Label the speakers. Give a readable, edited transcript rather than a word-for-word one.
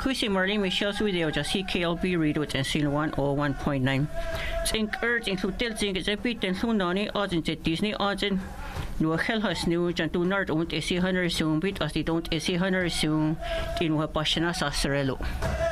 Speaker 1: Husi Marlene Michelle's video just CKLB read with Seal 101.9. Think urge include tilting is a bit and Lunani odds in Disney odds in no hell has new and do not own a sea hunter soon bit as they don't a sea hunter soon in what Pashana Sasarello.